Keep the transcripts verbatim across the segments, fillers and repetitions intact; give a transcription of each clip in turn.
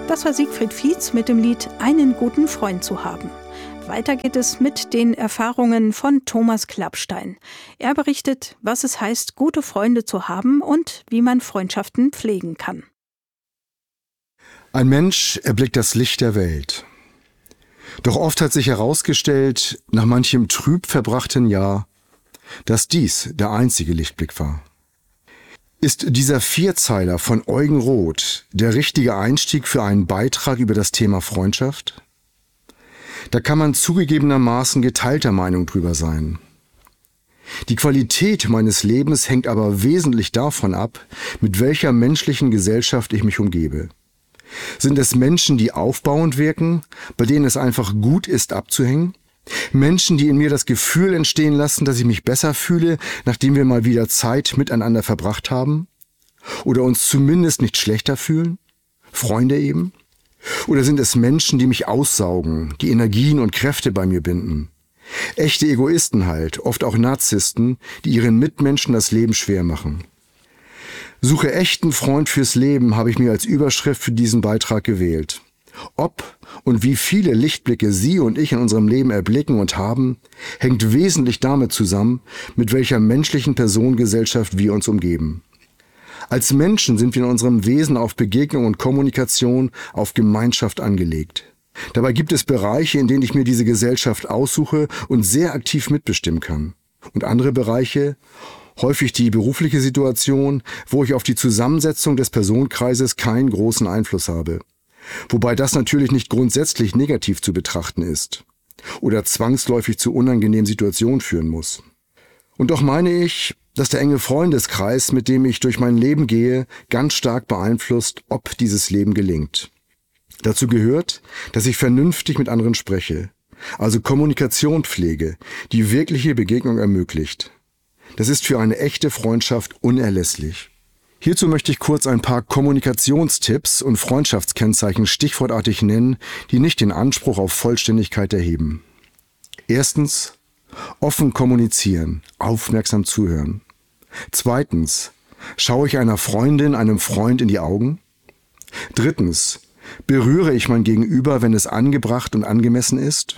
Das war Siegfried Fietz mit dem Lied »Einen guten Freund zu haben«. Weiter geht es mit den Erfahrungen von Thomas Klappstein. Er berichtet, was es heißt, gute Freunde zu haben und wie man Freundschaften pflegen kann. Ein Mensch erblickt das Licht der Welt. Doch oft hat sich herausgestellt, nach manchem trüb verbrachten Jahr, dass dies der einzige Lichtblick war. Ist dieser Vierzeiler von Eugen Roth der richtige Einstieg für einen Beitrag über das Thema Freundschaft? Da kann man zugegebenermaßen geteilter Meinung drüber sein. Die Qualität meines Lebens hängt aber wesentlich davon ab, mit welcher menschlichen Gesellschaft ich mich umgebe. Sind es Menschen, die aufbauend wirken, bei denen es einfach gut ist abzuhängen? Menschen, die in mir das Gefühl entstehen lassen, dass ich mich besser fühle, nachdem wir mal wieder Zeit miteinander verbracht haben? Oder uns zumindest nicht schlechter fühlen? Freunde eben? Oder sind es Menschen, die mich aussaugen, die Energien und Kräfte bei mir binden? Echte Egoisten halt, oft auch Narzissten, die ihren Mitmenschen das Leben schwer machen. Suche echten Freund fürs Leben habe ich mir als Überschrift für diesen Beitrag gewählt. Ob und wie viele Lichtblicke Sie und ich in unserem Leben erblicken und haben, hängt wesentlich damit zusammen, mit welcher menschlichen Personengesellschaft wir uns umgeben. Als Menschen sind wir in unserem Wesen auf Begegnung und Kommunikation, auf Gemeinschaft angelegt. Dabei gibt es Bereiche, in denen ich mir diese Gesellschaft aussuche und sehr aktiv mitbestimmen kann. Und andere Bereiche, häufig die berufliche Situation, wo ich auf die Zusammensetzung des Personenkreises keinen großen Einfluss habe. Wobei das natürlich nicht grundsätzlich negativ zu betrachten ist oder zwangsläufig zu unangenehmen Situationen führen muss. Und doch meine ich, dass der enge Freundeskreis, mit dem ich durch mein Leben gehe, ganz stark beeinflusst, ob dieses Leben gelingt. Dazu gehört, dass ich vernünftig mit anderen spreche, also Kommunikation pflege, die wirkliche Begegnung ermöglicht. Das ist für eine echte Freundschaft unerlässlich. Hierzu möchte ich kurz ein paar Kommunikationstipps und Freundschaftskennzeichen stichwortartig nennen, die nicht den Anspruch auf Vollständigkeit erheben. Erstens, offen kommunizieren, aufmerksam zuhören. Zweitens, schaue ich einer Freundin, einem Freund in die Augen? Drittens, berühre ich mein Gegenüber, wenn es angebracht und angemessen ist?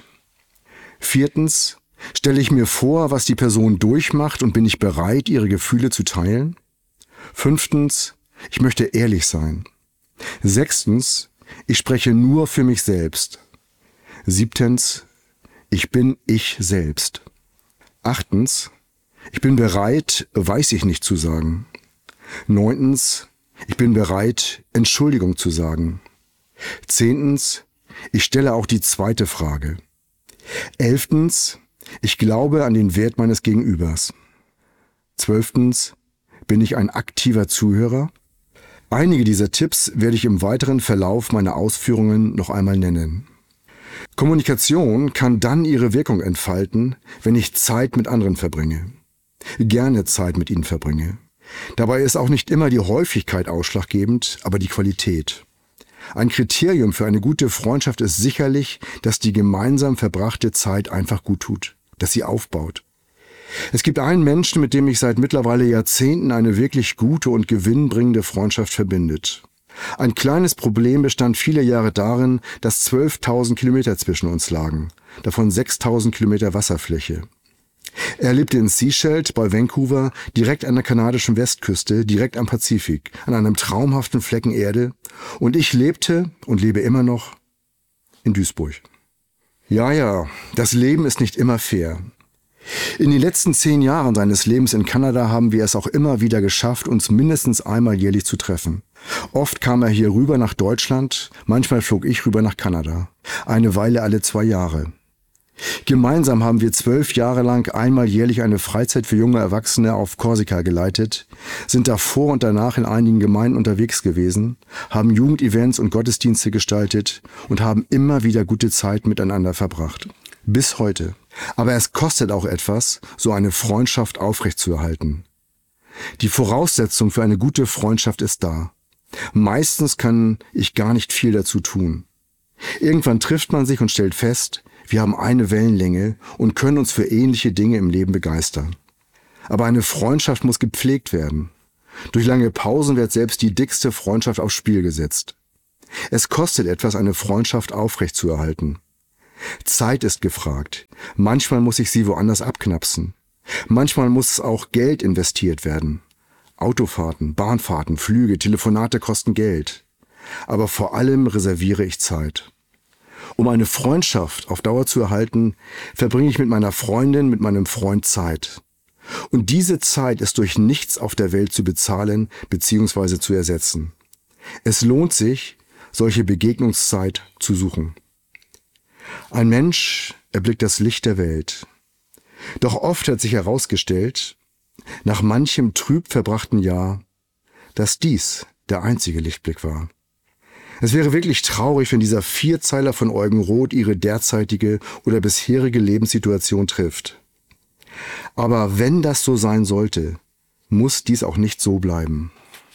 Viertens, stelle ich mir vor, was die Person durchmacht und bin ich bereit, ihre Gefühle zu teilen? Fünftens, ich möchte ehrlich sein. Sechstens, ich spreche nur für mich selbst. Siebtens, ich bin ich selbst. Achtens, ich bin bereit, weiß ich nicht zu sagen. Neuntens, ich bin bereit, Entschuldigung zu sagen. Zehntens, ich stelle auch die zweite Frage. Elftens, ich glaube an den Wert meines Gegenübers. Zwölftens, bin ich ein aktiver Zuhörer? Einige dieser Tipps werde ich im weiteren Verlauf meiner Ausführungen noch einmal nennen. Kommunikation kann dann ihre Wirkung entfalten, wenn ich Zeit mit anderen verbringe. Gerne Zeit mit ihnen verbringe. Dabei ist auch nicht immer die Häufigkeit ausschlaggebend, aber die Qualität. Ein Kriterium für eine gute Freundschaft ist sicherlich, dass die gemeinsam verbrachte Zeit einfach gut tut, dass sie aufbaut. Es gibt einen Menschen, mit dem ich seit mittlerweile Jahrzehnten eine wirklich gute und gewinnbringende Freundschaft verbindet. Ein kleines Problem bestand viele Jahre darin, dass zwölftausend Kilometer zwischen uns lagen, davon sechstausend Kilometer Wasserfläche. Er lebte in Sechelt bei Vancouver, direkt an der kanadischen Westküste, direkt am Pazifik, an einem traumhaften Flecken Erde, und ich lebte und lebe immer noch in Duisburg. Ja, ja, das Leben ist nicht immer fair. In den letzten zehn Jahren seines Lebens in Kanada haben wir es auch immer wieder geschafft, uns mindestens einmal jährlich zu treffen. Oft kam er hier rüber nach Deutschland, manchmal flog ich rüber nach Kanada. Eine Weile alle zwei Jahre. Gemeinsam haben wir zwölf Jahre lang einmal jährlich eine Freizeit für junge Erwachsene auf Korsika geleitet, sind davor und danach in einigen Gemeinden unterwegs gewesen, haben Jugendevents und Gottesdienste gestaltet und haben immer wieder gute Zeit miteinander verbracht. Bis heute. Aber es kostet auch etwas, so eine Freundschaft aufrechtzuerhalten. Die Voraussetzung für eine gute Freundschaft ist da. Meistens kann ich gar nicht viel dazu tun. Irgendwann trifft man sich und stellt fest, wir haben eine Wellenlänge und können uns für ähnliche Dinge im Leben begeistern. Aber eine Freundschaft muss gepflegt werden. Durch lange Pausen wird selbst die dickste Freundschaft aufs Spiel gesetzt. Es kostet etwas, eine Freundschaft aufrechtzuerhalten. Zeit ist gefragt. Manchmal muss ich sie woanders abknapsen. Manchmal muss auch Geld investiert werden. Autofahrten, Bahnfahrten, Flüge, Telefonate kosten Geld. Aber vor allem reserviere ich Zeit. Um eine Freundschaft auf Dauer zu erhalten, verbringe ich mit meiner Freundin, mit meinem Freund Zeit. Und diese Zeit ist durch nichts auf der Welt zu bezahlen bzw. zu ersetzen. Es lohnt sich, solche Begegnungszeit zu suchen. Ein Mensch erblickt das Licht der Welt. Doch oft hat sich herausgestellt, nach manchem trüb verbrachten Jahr, dass dies der einzige Lichtblick war. Es wäre wirklich traurig, wenn dieser Vierzeiler von Eugen Roth ihre derzeitige oder bisherige Lebenssituation trifft. Aber wenn das so sein sollte, muss dies auch nicht so bleiben.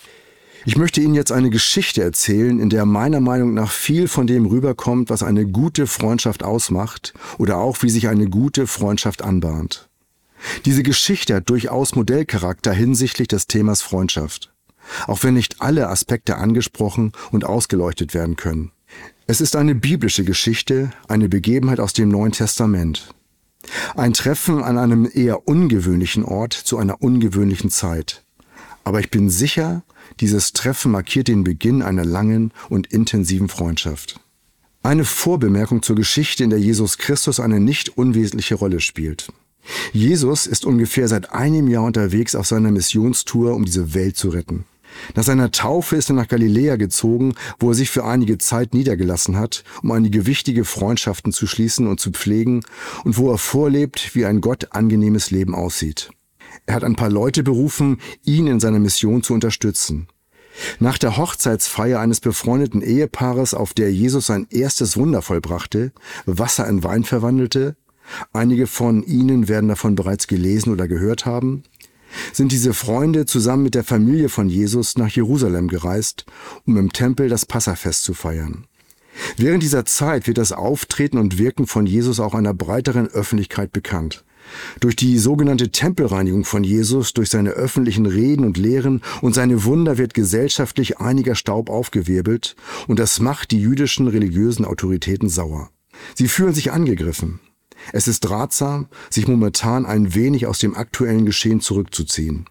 Ich möchte Ihnen jetzt eine Geschichte erzählen, in der meiner Meinung nach viel von dem rüberkommt, was eine gute Freundschaft ausmacht oder auch wie sich eine gute Freundschaft anbahnt. Diese Geschichte hat durchaus Modellcharakter hinsichtlich des Themas Freundschaft, auch wenn nicht alle Aspekte angesprochen und ausgeleuchtet werden können. Es ist eine biblische Geschichte, eine Begebenheit aus dem Neuen Testament. Ein Treffen an einem eher ungewöhnlichen Ort zu einer ungewöhnlichen Zeit. Aber ich bin sicher, dieses Treffen markiert den Beginn einer langen und intensiven Freundschaft. Eine Vorbemerkung zur Geschichte, in der Jesus Christus eine nicht unwesentliche Rolle spielt. Jesus ist ungefähr seit einem Jahr unterwegs auf seiner Missionstour, um diese Welt zu retten. Nach seiner Taufe ist er nach Galiläa gezogen, wo er sich für einige Zeit niedergelassen hat, um einige wichtige Freundschaften zu schließen und zu pflegen und wo er vorlebt, wie ein Gott angenehmes Leben aussieht. Er hat ein paar Leute berufen, ihn in seiner Mission zu unterstützen. Nach der Hochzeitsfeier eines befreundeten Ehepaares, auf der Jesus sein erstes Wunder vollbrachte, Wasser in Wein verwandelte, einige von Ihnen werden davon bereits gelesen oder gehört haben, sind diese Freunde zusammen mit der Familie von Jesus nach Jerusalem gereist, um im Tempel das Passafest zu feiern. Während dieser Zeit wird das Auftreten und Wirken von Jesus auch einer breiteren Öffentlichkeit bekannt. Durch die sogenannte Tempelreinigung von Jesus, durch seine öffentlichen Reden und Lehren und seine Wunder wird gesellschaftlich einiger Staub aufgewirbelt und das macht die jüdischen religiösen Autoritäten sauer. Sie fühlen sich angegriffen. Es ist ratsam, sich momentan ein wenig aus dem aktuellen Geschehen zurückzuziehen.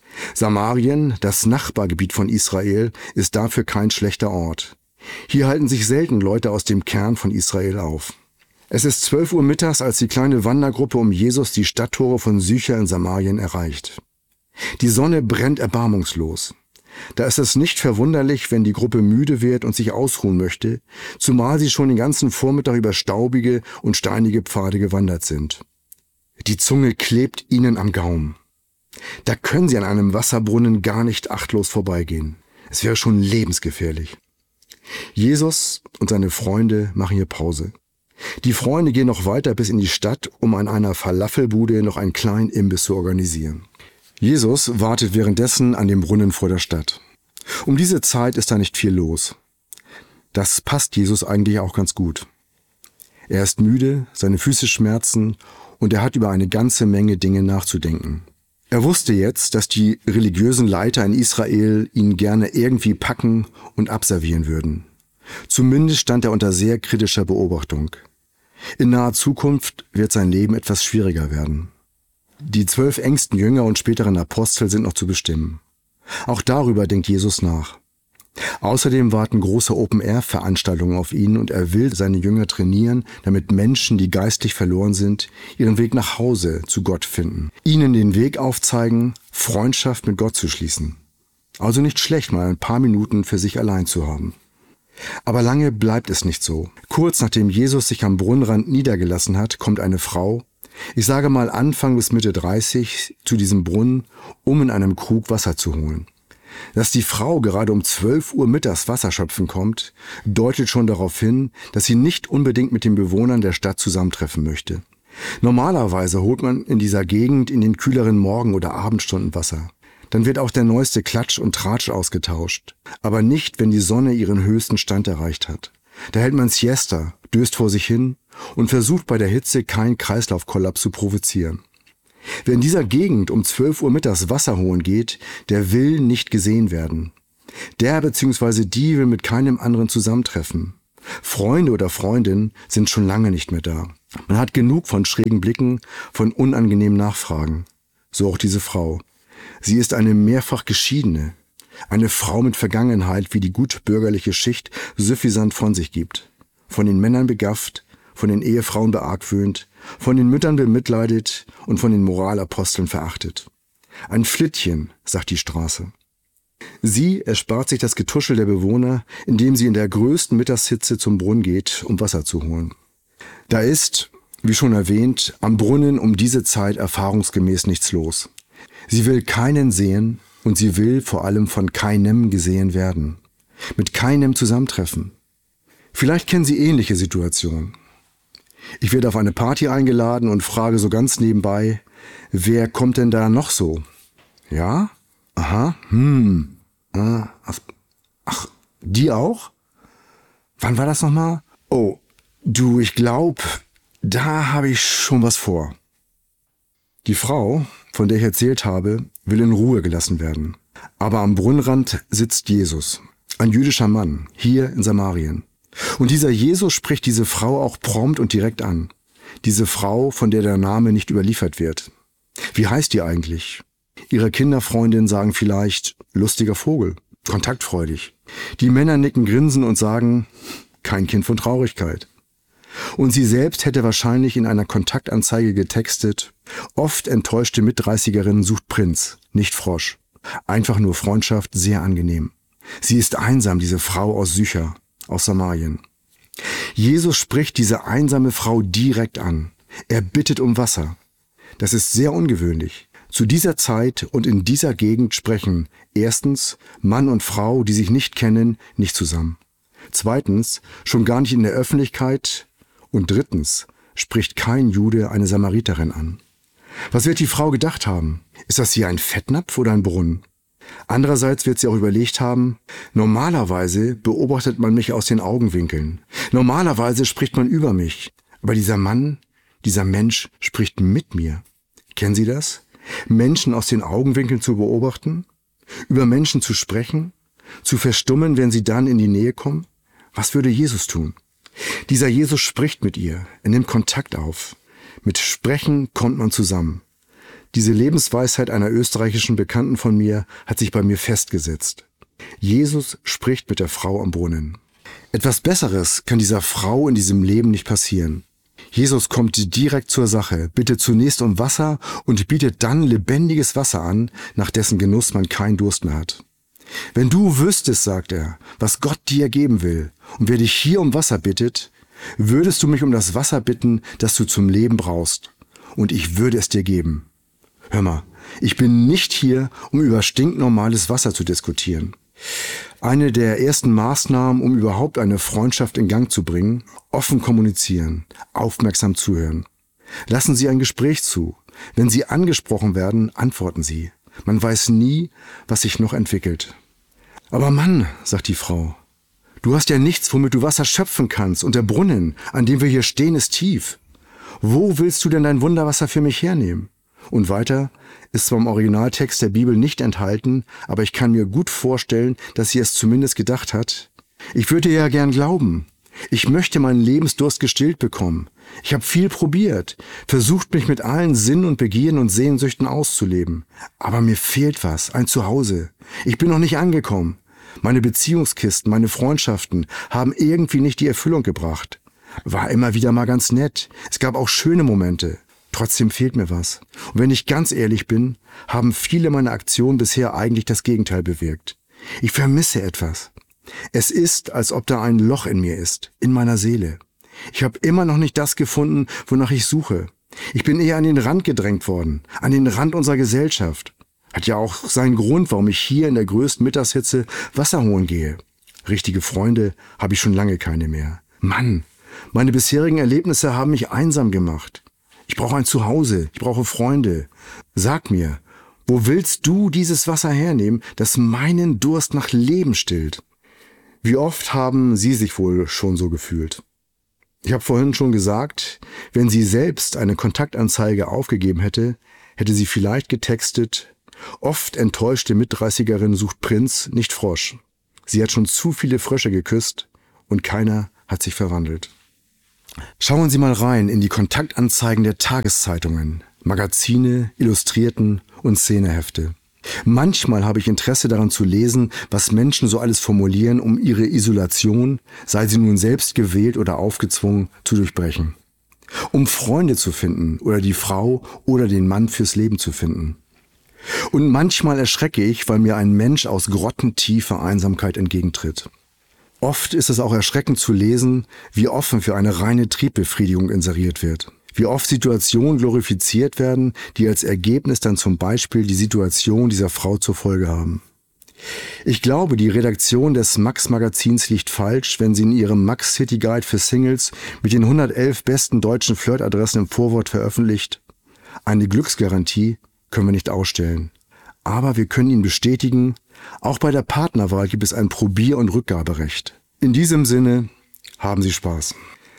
Samarien, das Nachbargebiet von Israel, ist dafür kein schlechter Ort. Hier halten sich selten Leute aus dem Kern von Israel auf. Es ist zwölf Uhr mittags, als die kleine Wandergruppe um Jesus die Stadttore von Sychar in Samarien erreicht. Die Sonne brennt erbarmungslos. Da ist es nicht verwunderlich, wenn die Gruppe müde wird und sich ausruhen möchte, zumal sie schon den ganzen Vormittag über staubige und steinige Pfade gewandert sind. Die Zunge klebt ihnen am Gaumen. Da können sie an einem Wasserbrunnen gar nicht achtlos vorbeigehen. Es wäre schon lebensgefährlich. Jesus und seine Freunde machen hier Pause. Die Freunde gehen noch weiter bis in die Stadt, um an einer Falafelbude noch einen kleinen Imbiss zu organisieren. Jesus wartet währenddessen an dem Brunnen vor der Stadt. Um diese Zeit ist da nicht viel los. Das passt Jesus eigentlich auch ganz gut. Er ist müde, seine Füße schmerzen und er hat über eine ganze Menge Dinge nachzudenken. Er wusste jetzt, dass die religiösen Leiter in Israel ihn gerne irgendwie packen und abservieren würden. Zumindest stand er unter sehr kritischer Beobachtung. In naher Zukunft wird sein Leben etwas schwieriger werden. Die zwölf engsten Jünger und späteren Apostel sind noch zu bestimmen. Auch darüber denkt Jesus nach. Außerdem warten große Open-Air-Veranstaltungen auf ihn und er will seine Jünger trainieren, damit Menschen, die geistlich verloren sind, ihren Weg nach Hause zu Gott finden. Ihnen den Weg aufzeigen, Freundschaft mit Gott zu schließen. Also nicht schlecht, mal ein paar Minuten für sich allein zu haben. Aber lange bleibt es nicht so. Kurz nachdem Jesus sich am Brunnenrand niedergelassen hat, kommt eine Frau, ich sage mal Anfang bis Mitte dreißig, zu diesem Brunnen, um in einem Krug Wasser zu holen. Dass die Frau gerade um zwölf Uhr mittags Wasser schöpfen kommt, deutet schon darauf hin, dass sie nicht unbedingt mit den Bewohnern der Stadt zusammentreffen möchte. Normalerweise holt man in dieser Gegend in den kühleren Morgen- oder Abendstunden Wasser. Dann wird auch der neueste Klatsch und Tratsch ausgetauscht. Aber nicht, wenn die Sonne ihren höchsten Stand erreicht hat. Da hält man Siesta, döst vor sich hin und versucht bei der Hitze keinen Kreislaufkollaps zu provozieren. Wer in dieser Gegend um zwölf Uhr mittags Wasser holen geht, der will nicht gesehen werden. Der bzw. die will mit keinem anderen zusammentreffen. Freunde oder Freundinnen sind schon lange nicht mehr da. Man hat genug von schrägen Blicken, von unangenehmen Nachfragen. So auch diese Frau. Sie ist eine mehrfach Geschiedene. Eine Frau mit Vergangenheit, wie die gutbürgerliche Schicht suffisant von sich gibt. Von den Männern begafft, von den Ehefrauen beargwöhnt, von den Müttern bemitleidet und von den Moralaposteln verachtet. Ein Flittchen, sagt die Straße. Sie erspart sich das Getuschel der Bewohner, indem sie in der größten Mittagshitze zum Brunnen geht, um Wasser zu holen. Da ist, wie schon erwähnt, am Brunnen um diese Zeit erfahrungsgemäß nichts los. Sie will keinen sehen und sie will vor allem von keinem gesehen werden. Mit keinem zusammentreffen. Vielleicht kennen Sie ähnliche Situationen. Ich werde auf eine Party eingeladen und frage so ganz nebenbei, wer kommt denn da noch so? Ja? Aha, hm. Ah, ach, die auch? Wann war das nochmal? Oh, du, ich glaube, da habe ich schon was vor. Die Frau, von der ich erzählt habe, will in Ruhe gelassen werden. Aber am Brunnenrand sitzt Jesus, ein jüdischer Mann, hier in Samarien. Und dieser Jesus spricht diese Frau auch prompt und direkt an. Diese Frau, von der der Name nicht überliefert wird. Wie heißt die eigentlich? Ihre Kinderfreundinnen sagen vielleicht, lustiger Vogel, kontaktfreudig. Die Männer nicken grinsen und sagen, kein Kind von Traurigkeit. Und sie selbst hätte wahrscheinlich in einer Kontaktanzeige getextet, oft enttäuschte Mitdreißigerin sucht Prinz, nicht Frosch. Einfach nur Freundschaft, sehr angenehm. Sie ist einsam, diese Frau aus Sychar, aus Samarien. Jesus spricht diese einsame Frau direkt an. Er bittet um Wasser. Das ist sehr ungewöhnlich. Zu dieser Zeit und in dieser Gegend sprechen erstens Mann und Frau, die sich nicht kennen, nicht zusammen. Zweitens schon gar nicht in der Öffentlichkeit. Und drittens spricht kein Jude eine Samariterin an. Was wird die Frau gedacht haben? Ist das hier ein Fettnapf oder ein Brunnen? Andererseits wird sie auch überlegt haben, normalerweise beobachtet man mich aus den Augenwinkeln. Normalerweise spricht man über mich. Aber dieser Mann, dieser Mensch spricht mit mir. Kennen Sie das? Menschen aus den Augenwinkeln zu beobachten? Über Menschen zu sprechen? Zu verstummen, wenn sie dann in die Nähe kommen? Was würde Jesus tun? Dieser Jesus spricht mit ihr, er nimmt Kontakt auf. Mit Sprechen kommt man zusammen. Diese Lebensweisheit einer österreichischen Bekannten von mir hat sich bei mir festgesetzt. Jesus spricht mit der Frau am Brunnen. Etwas Besseres kann dieser Frau in diesem Leben nicht passieren. Jesus kommt direkt zur Sache, bittet zunächst um Wasser und bietet dann lebendiges Wasser an, nach dessen Genuss man keinen Durst mehr hat. Wenn du wüsstest, sagt er, was Gott dir geben will und wer dich hier um Wasser bittet, würdest du mich um das Wasser bitten, das du zum Leben brauchst, und ich würde es dir geben. Hör mal, ich bin nicht hier, um über stinknormales Wasser zu diskutieren. Eine der ersten Maßnahmen, um überhaupt eine Freundschaft in Gang zu bringen, offen kommunizieren, aufmerksam zuhören. Lassen Sie ein Gespräch zu. Wenn Sie angesprochen werden, antworten Sie. Man weiß nie, was sich noch entwickelt. Aber Mann, sagt die Frau, du hast ja nichts, womit du Wasser schöpfen kannst, und der Brunnen, an dem wir hier stehen, ist tief. Wo willst du denn dein Wunderwasser für mich hernehmen? Und weiter ist zwar im Originaltext der Bibel nicht enthalten, aber ich kann mir gut vorstellen, dass sie es zumindest gedacht hat. Ich würde ja gern glauben. Ich möchte meinen Lebensdurst gestillt bekommen. Ich habe viel probiert, versucht mich mit allen Sinnen und Begierden und Sehnsüchten auszuleben. Aber mir fehlt was, ein Zuhause. Ich bin noch nicht angekommen. Meine Beziehungskisten, meine Freundschaften haben irgendwie nicht die Erfüllung gebracht. War immer wieder mal ganz nett. Es gab auch schöne Momente. Trotzdem fehlt mir was. Und wenn ich ganz ehrlich bin, haben viele meiner Aktionen bisher eigentlich das Gegenteil bewirkt. Ich vermisse etwas. Es ist, als ob da ein Loch in mir ist, in meiner Seele. Ich habe immer noch nicht das gefunden, wonach ich suche. Ich bin eher an den Rand gedrängt worden, an den Rand unserer Gesellschaft. Hat ja auch seinen Grund, warum ich hier in der größten Mittagshitze Wasser holen gehe. Richtige Freunde habe ich schon lange keine mehr. Mann, meine bisherigen Erlebnisse haben mich einsam gemacht. Ich brauche ein Zuhause, ich brauche Freunde. Sag mir, wo willst du dieses Wasser hernehmen, das meinen Durst nach Leben stillt? Wie oft haben Sie sich wohl schon so gefühlt? Ich habe vorhin schon gesagt, wenn sie selbst eine Kontaktanzeige aufgegeben hätte, hätte sie vielleicht getextet, oft enttäuschte Mitdreißigerin sucht Prinz, nicht Frosch. Sie hat schon zu viele Frösche geküsst und keiner hat sich verwandelt. Schauen Sie mal rein in die Kontaktanzeigen der Tageszeitungen, Magazine, Illustrierten und Szenehefte. Manchmal habe ich Interesse daran zu lesen, was Menschen so alles formulieren, um ihre Isolation, sei sie nun selbst gewählt oder aufgezwungen, zu durchbrechen. Um Freunde zu finden oder die Frau oder den Mann fürs Leben zu finden. Und manchmal erschrecke ich, weil mir ein Mensch aus grottentiefer Einsamkeit entgegentritt. Oft ist es auch erschreckend zu lesen, wie offen für eine reine Triebbefriedigung inseriert wird. Wie oft Situationen glorifiziert werden, die als Ergebnis dann zum Beispiel die Situation dieser Frau zur Folge haben. Ich glaube, die Redaktion des Max-Magazins liegt falsch, wenn sie in ihrem Max City Guide für Singles mit den hundertelf besten deutschen Flirtadressen im Vorwort veröffentlicht: Eine Glücksgarantie können wir nicht ausstellen. Aber wir können Ihnen bestätigen, auch bei der Partnerwahl gibt es ein Probier- und Rückgaberecht. In diesem Sinne, haben Sie Spaß.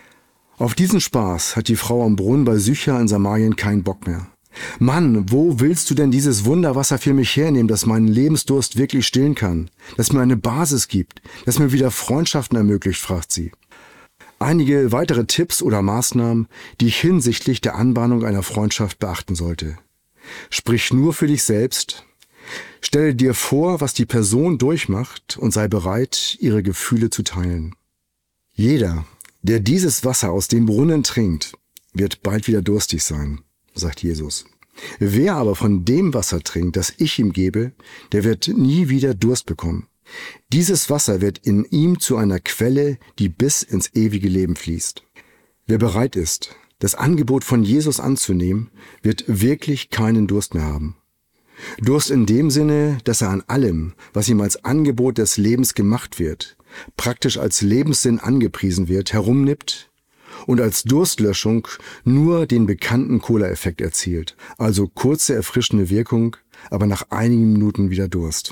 Auf diesen Spaß hat die Frau am Brunnen bei Sychar in Samarien keinen Bock mehr. Mann, wo willst du denn dieses Wunderwasser für mich hernehmen, das meinen Lebensdurst wirklich stillen kann, das mir eine Basis gibt, das mir wieder Freundschaften ermöglicht, fragt sie. Einige weitere Tipps oder Maßnahmen, die ich hinsichtlich der Anbahnung einer Freundschaft beachten sollte. Sprich nur für dich selbst. Stelle dir vor, was die Person durchmacht und sei bereit, ihre Gefühle zu teilen. Jeder, der dieses Wasser aus dem Brunnen trinkt, wird bald wieder durstig sein, sagt Jesus. Wer aber von dem Wasser trinkt, das ich ihm gebe, der wird nie wieder Durst bekommen. Dieses Wasser wird in ihm zu einer Quelle, die bis ins ewige Leben fließt. Wer bereit ist, das Angebot von Jesus anzunehmen, wird wirklich keinen Durst mehr haben. Durst in dem Sinne, dass er an allem, was ihm als Angebot des Lebens gemacht wird, praktisch als Lebenssinn angepriesen wird, herumnippt und als Durstlöschung nur den bekannten Cola-Effekt erzielt, also kurze erfrischende Wirkung, aber nach einigen Minuten wieder Durst.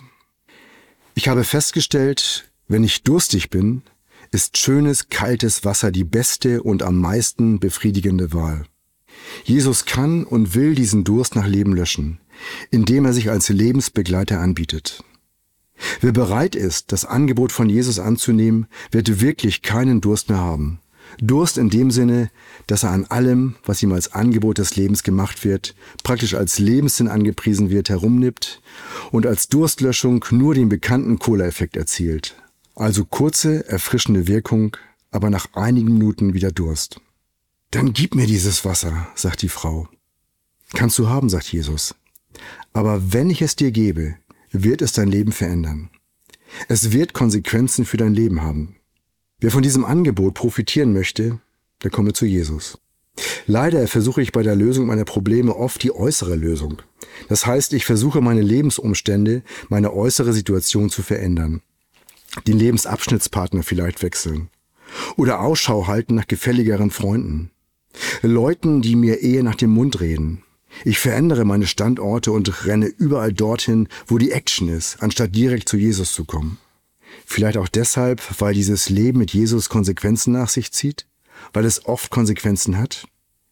Ich habe festgestellt, wenn ich durstig bin, ist schönes, kaltes Wasser die beste und am meisten befriedigende Wahl. Jesus kann und will diesen Durst nach Leben löschen, indem er sich als Lebensbegleiter anbietet. Wer bereit ist, das Angebot von Jesus anzunehmen, wird wirklich keinen Durst mehr haben. Durst in dem Sinne, dass er an allem, was ihm als Angebot des Lebens gemacht wird, praktisch als Lebenssinn angepriesen wird, herumnippt und als Durstlöschung nur den bekannten Cola-Effekt erzielt. Also kurze, erfrischende Wirkung, aber nach einigen Minuten wieder Durst. Dann gib mir dieses Wasser, sagt die Frau. Kannst du haben, sagt Jesus. Aber wenn ich es dir gebe, wird es dein Leben verändern. Es wird Konsequenzen für dein Leben haben. Wer von diesem Angebot profitieren möchte, der komme zu Jesus. Leider versuche ich bei der Lösung meiner Probleme oft die äußere Lösung. Das heißt, ich versuche meine Lebensumstände, meine äußere Situation zu verändern. Den Lebensabschnittspartner vielleicht wechseln. Oder Ausschau halten nach gefälligeren Freunden. Leuten, die mir eher nach dem Mund reden. Ich verändere meine Standorte und renne überall dorthin, wo die Action ist, anstatt direkt zu Jesus zu kommen. Vielleicht auch deshalb, weil dieses Leben mit Jesus Konsequenzen nach sich zieht, weil es oft Konsequenzen hat.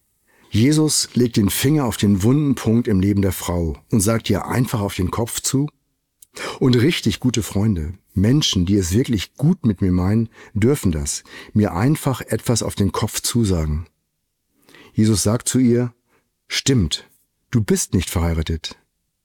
Jesus legt den Finger auf den wunden Punkt im Leben der Frau und sagt ihr einfach auf den Kopf zu. Und richtig gute Freunde, Menschen, die es wirklich gut mit mir meinen, dürfen das, mir einfach etwas auf den Kopf zusagen. Jesus sagt zu ihr, stimmt, du bist nicht verheiratet.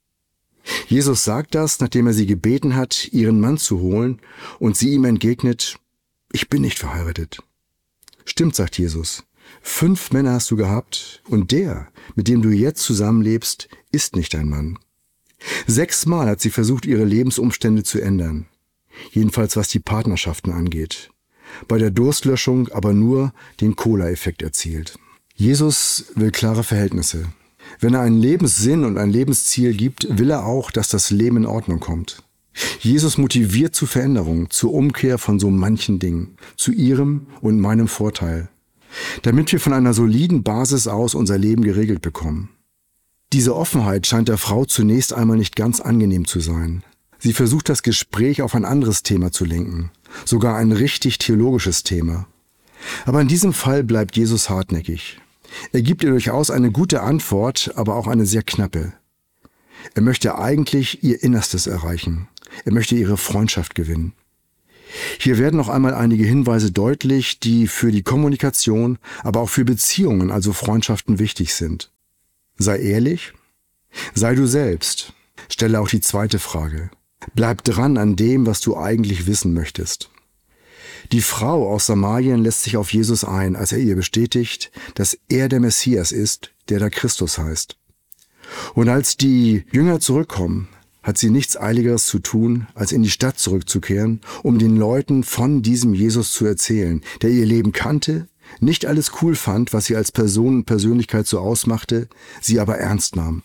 Jesus sagt das, nachdem er sie gebeten hat, ihren Mann zu holen, und sie ihm entgegnet, ich bin nicht verheiratet. Stimmt, sagt Jesus, fünf Männer hast du gehabt, und der, mit dem du jetzt zusammenlebst, ist nicht dein Mann. Sechsmal hat sie versucht, ihre Lebensumstände zu ändern, jedenfalls was die Partnerschaften angeht, bei der Durstlöschung aber nur den Cola-Effekt erzielt. Jesus will klare Verhältnisse. Wenn er einen Lebenssinn und ein Lebensziel gibt, will er auch, dass das Leben in Ordnung kommt. Jesus motiviert zu Veränderung, zur Umkehr von so manchen Dingen, zu ihrem und meinem Vorteil, damit wir von einer soliden Basis aus unser Leben geregelt bekommen. Diese Offenheit scheint der Frau zunächst einmal nicht ganz angenehm zu sein. Sie versucht, das Gespräch auf ein anderes Thema zu lenken, sogar ein richtig theologisches Thema. Aber in diesem Fall bleibt Jesus hartnäckig. Er gibt ihr durchaus eine gute Antwort, aber auch eine sehr knappe. Er möchte eigentlich ihr Innerstes erreichen. Er möchte ihre Freundschaft gewinnen. Hier werden noch einmal einige Hinweise deutlich, die für die Kommunikation, aber auch für Beziehungen, also Freundschaften, wichtig sind. Sei ehrlich, sei du selbst. Stelle auch die zweite Frage. Bleib dran an dem, was du eigentlich wissen möchtest. Die Frau aus Samarien lässt sich auf Jesus ein, als er ihr bestätigt, dass er der Messias ist, der da Christus heißt. Und als die Jünger zurückkommen, hat sie nichts Eiligeres zu tun, als in die Stadt zurückzukehren, um den Leuten von diesem Jesus zu erzählen, der ihr Leben kannte, nicht alles cool fand, was sie als Person und Persönlichkeit so ausmachte, sie aber ernst nahm.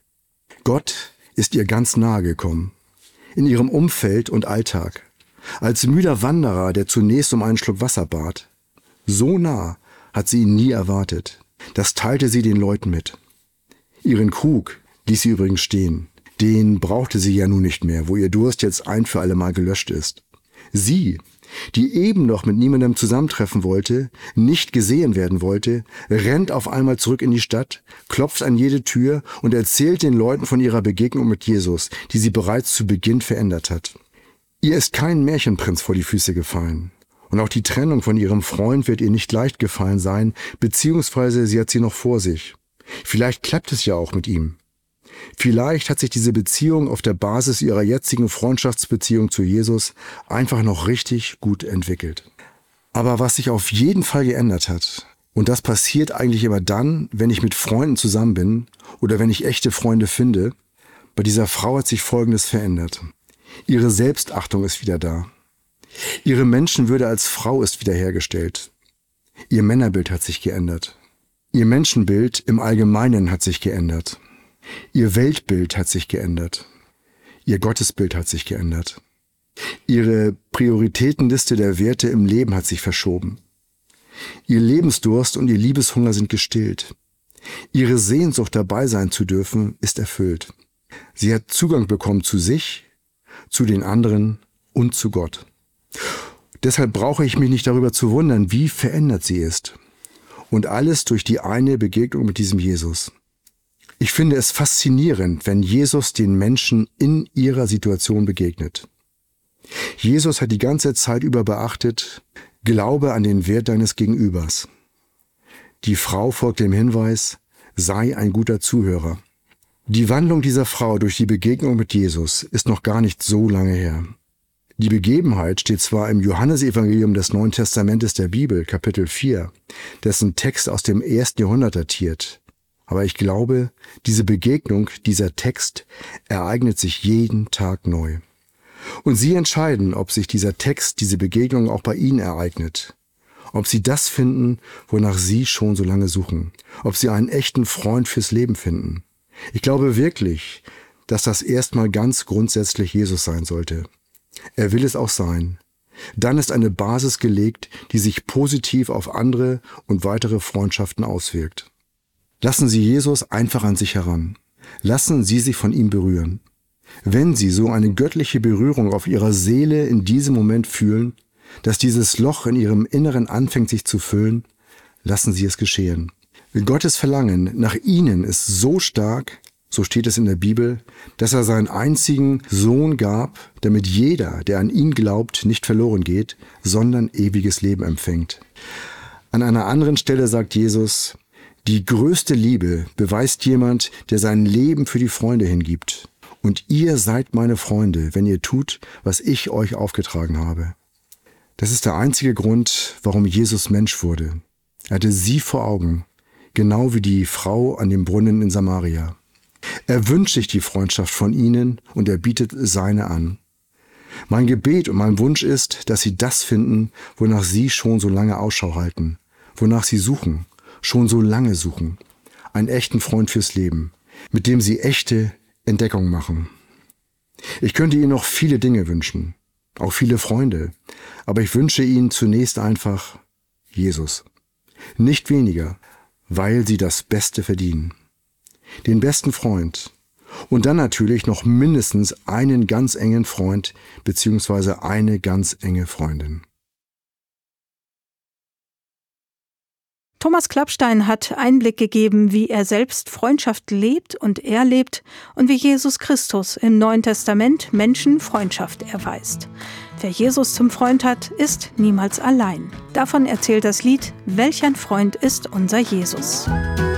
Gott ist ihr ganz nahe gekommen, in ihrem Umfeld und Alltag. Als müder Wanderer, der zunächst um einen Schluck Wasser bat. So nah hat sie ihn nie erwartet. Das teilte sie den Leuten mit. Ihren Krug ließ sie übrigens stehen. Den brauchte sie ja nun nicht mehr, wo ihr Durst jetzt ein für alle Mal gelöscht ist. Sie, die eben noch mit niemandem zusammentreffen wollte, nicht gesehen werden wollte, rennt auf einmal zurück in die Stadt, klopft an jede Tür und erzählt den Leuten von ihrer Begegnung mit Jesus, die sie bereits zu Beginn verändert hat. Ihr ist kein Märchenprinz vor die Füße gefallen. Und auch die Trennung von ihrem Freund wird ihr nicht leicht gefallen sein, beziehungsweise sie hat sie noch vor sich. Vielleicht klappt es ja auch mit ihm. Vielleicht hat sich diese Beziehung auf der Basis ihrer jetzigen Freundschaftsbeziehung zu Jesus einfach noch richtig gut entwickelt. Aber was sich auf jeden Fall geändert hat, und das passiert eigentlich immer dann, wenn ich mit Freunden zusammen bin oder wenn ich echte Freunde finde, bei dieser Frau hat sich Folgendes verändert. Ihre Selbstachtung ist wieder da. Ihre Menschenwürde als Frau ist wiederhergestellt. Ihr Männerbild hat sich geändert. Ihr Menschenbild im Allgemeinen hat sich geändert. Ihr Weltbild hat sich geändert. Ihr Gottesbild hat sich geändert. Ihre Prioritätenliste der Werte im Leben hat sich verschoben. Ihr Lebensdurst und ihr Liebeshunger sind gestillt. Ihre Sehnsucht, dabei sein zu dürfen, ist erfüllt. Sie hat Zugang bekommen zu sich, zu den anderen und zu Gott. Deshalb brauche ich mich nicht darüber zu wundern, wie verändert sie ist. Und alles durch die eine Begegnung mit diesem Jesus. Ich finde es faszinierend, wenn Jesus den Menschen in ihrer Situation begegnet. Jesus hat die ganze Zeit über beachtet, glaube an den Wert deines Gegenübers. Die Frau folgt dem Hinweis, sei ein guter Zuhörer. Die Wandlung dieser Frau durch die Begegnung mit Jesus ist noch gar nicht so lange her. Die Begebenheit steht zwar im Johannesevangelium des Neuen Testamentes der Bibel, Kapitel vier, dessen Text aus dem ersten Jahrhundert datiert. Aber ich glaube, diese Begegnung, dieser Text ereignet sich jeden Tag neu. Und Sie entscheiden, ob sich dieser Text, diese Begegnung auch bei Ihnen ereignet. Ob Sie das finden, wonach Sie schon so lange suchen. Ob Sie einen echten Freund fürs Leben finden. Ich glaube wirklich, dass das erstmal ganz grundsätzlich Jesus sein sollte. Er will es auch sein. Dann ist eine Basis gelegt, die sich positiv auf andere und weitere Freundschaften auswirkt. Lassen Sie Jesus einfach an sich heran. Lassen Sie sich von ihm berühren. Wenn Sie so eine göttliche Berührung auf Ihrer Seele in diesem Moment fühlen, dass dieses Loch in Ihrem Inneren anfängt sich zu füllen, lassen Sie es geschehen. Gottes Verlangen nach Ihnen ist so stark, so steht es in der Bibel, dass er seinen einzigen Sohn gab, damit jeder, der an ihn glaubt, nicht verloren geht, sondern ewiges Leben empfängt. An einer anderen Stelle sagt Jesus, die größte Liebe beweist jemand, der sein Leben für die Freunde hingibt. Und ihr seid meine Freunde, wenn ihr tut, was ich euch aufgetragen habe. Das ist der einzige Grund, warum Jesus Mensch wurde. Er hatte sie vor Augen, genau wie die Frau an dem Brunnen in Samaria. Er wünscht sich die Freundschaft von ihnen und er bietet seine an. Mein Gebet und mein Wunsch ist, dass sie das finden, wonach sie schon so lange Ausschau halten, wonach sie suchen, schon so lange suchen. Einen echten Freund fürs Leben, mit dem sie echte Entdeckung machen. Ich könnte Ihnen noch viele Dinge wünschen, auch viele Freunde, aber ich wünsche Ihnen zunächst einfach Jesus. Nicht weniger, weil Sie das Beste verdienen. Den besten Freund und dann natürlich noch mindestens einen ganz engen Freund beziehungsweise eine ganz enge Freundin. Thomas Klappstein hat Einblick gegeben, wie er selbst Freundschaft lebt und erlebt und wie Jesus Christus im Neuen Testament Menschen Freundschaft erweist. Wer Jesus zum Freund hat, ist niemals allein. Davon erzählt das Lied »Welch ein Freund ist unser Jesus«.